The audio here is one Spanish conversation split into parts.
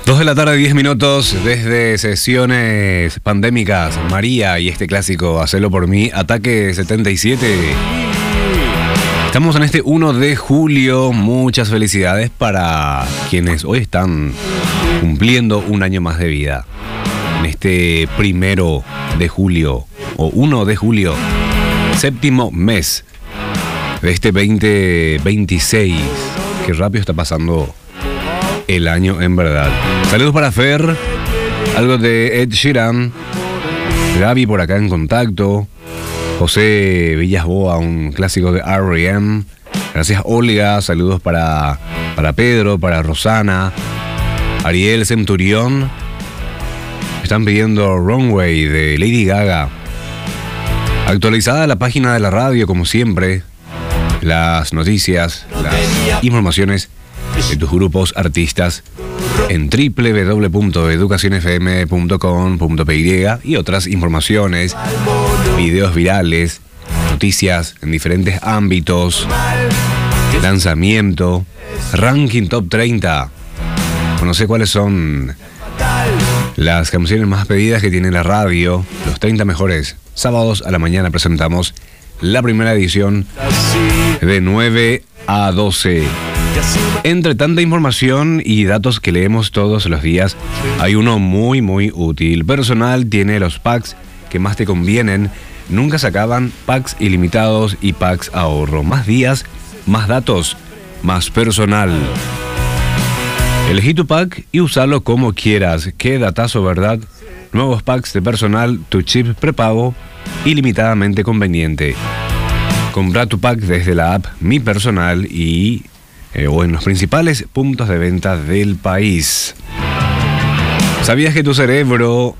2 de la tarde, 10 minutos, desde sesiones pandémicas, María y este clásico, Hacelo por mí, Ataque 77. Estamos en este 1 de julio, muchas felicidades para quienes hoy están cumpliendo un año más de vida. En este 1 de julio, o 1 de julio, séptimo mes de este 2026. Qué rápido está pasando el año, en verdad. Saludos para Fer, algo de Ed Sheeran, Gaby por acá en contacto, José Villasboa, un clásico de R.E.M. Gracias Olga, saludos para Pedro, para Rosana, Ariel Centurión. Están pidiendo Runway de Lady Gaga. Actualizada la página de la radio, como siempre, las noticias, las informaciones de tus grupos artistas en www.educacionfm.com.py y otras informaciones, videos virales, noticias en diferentes ámbitos, lanzamiento, ranking top 30. Conoce cuáles son las canciones más pedidas que tiene la radio, los 30 mejores. Sábados a la mañana presentamos la primera edición de 9 a 12. Entre tanta información y datos que leemos todos los días, hay uno muy útil. Personal tiene los packs que más te convienen. Nunca se acaban, packs ilimitados y packs ahorro. Más días, más datos, más personal. Elegí tu pack y usalo como quieras. Qué datazo, ¿verdad? Nuevos packs de personal, tu chip prepago, ilimitadamente conveniente. Compra tu pack desde la app Mi Personal y o en los principales puntos de venta del país. ¿Sabías que tu cerebro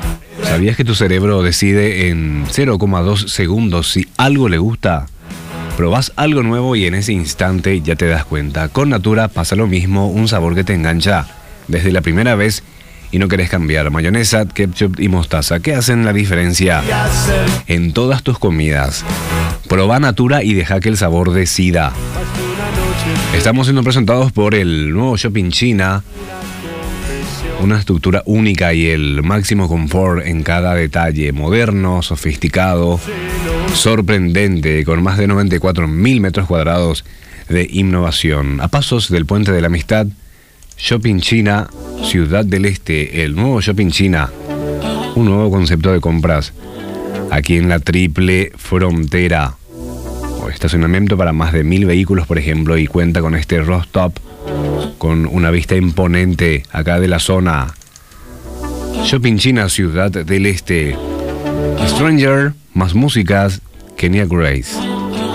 decide en 0,2 segundos si algo le gusta? Probás algo nuevo y en ese instante ya te das cuenta. Con Natura pasa lo mismo, un sabor que te engancha desde la primera vez y no querés cambiar. Mayonesa, ketchup y mostaza, ¿qué hacen la diferencia en todas tus comidas? Probá Natura y deja que el sabor decida. Estamos siendo presentados por el nuevo Shopping China. Una estructura única y el máximo confort en cada detalle. Moderno, sofisticado, sorprendente, con más de 94.000 metros cuadrados de innovación. A pasos del Puente de la Amistad, Shopping China, Ciudad del Este. El nuevo Shopping China. Un nuevo concepto de compras aquí en la Triple Frontera. Estacionamiento para más de 1.000 vehículos, por ejemplo, y cuenta con este rooftop con una vista imponente acá de la zona. Shopping China, Ciudad del Este. Stranger, más músicas, Kenya Grace.